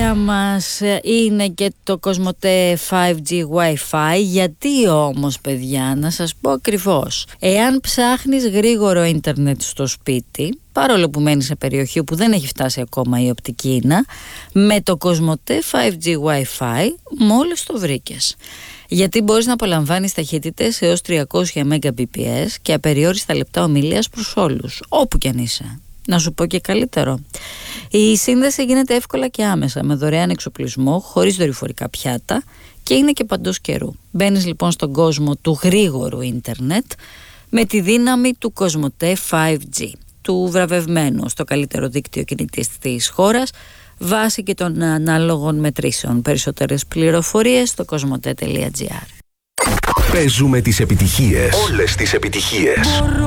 παρέα μας είναι και το Κοσμοτέ 5G Wi-Fi. Γιατί όμως, παιδιά, να σας πω ακριβώς. Εάν ψάχνεις γρήγορο ίντερνετ στο σπίτι, παρόλο που μένεις σε περιοχή που δεν έχει φτάσει ακόμα η οπτική ίνα, με το Κοσμοτέ 5G Wi-Fi μόλις το βρήκες. Γιατί μπορείς να απολαμβάνεις ταχύτητες έως 300 Mbps και απεριόριστα λεπτά ομιλίας προς όλους, όπου κι αν είσαι. Να σου πω και καλύτερο. Η σύνδεση γίνεται εύκολα και άμεσα, με δωρεάν εξοπλισμό, χωρίς δορυφορικά πιάτα και είναι και παντός καιρού. Μπαίνεις λοιπόν στον κόσμο του γρήγορου ίντερνετ με τη δύναμη του Κοσμοτέ 5G, του βραβευμένου στο καλύτερο δίκτυο κινητής της χώρας, βάσει και των ανάλογων μετρήσεων. Περισσότερες πληροφορίες στο κοσμοτέ.gr. Παίζουμε τις επιτυχίες. Όλες τις επιτυχίες.